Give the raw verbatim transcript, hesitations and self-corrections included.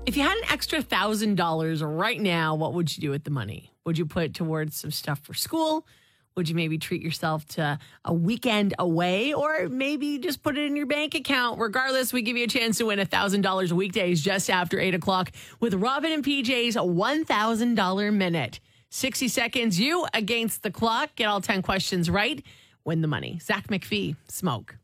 If you had an extra one thousand dollars right now, what would you do with the money? Would you put it towards some stuff for school? Would you maybe treat yourself to a weekend away, or maybe just put it in your bank account? Regardless, we give you a chance to win one thousand dollars weekdays just after eight o'clock with Robin and P J's one thousand dollars minute. sixty seconds, you against the clock. Get all ten questions right. Win the money. Zach McPhee, Smoke.